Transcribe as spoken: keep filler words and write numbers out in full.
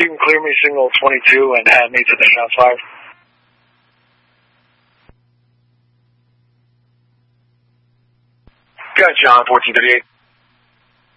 you can clear me signal twenty-two and add me to the shots fired. Got John, fourteen thirty-eight.